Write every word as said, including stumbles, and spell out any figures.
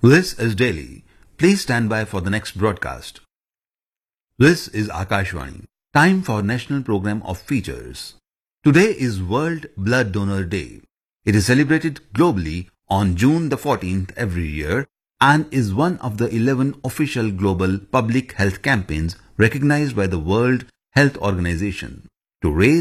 This is Daily. Please stand by for the next broadcast. This is Akashvani. Time for National Program of Features. Today is World Blood Donor Day. It is celebrated globally on June the fourteenth every year and is one of the eleven official global public health campaigns recognized by the World Health Organization to raise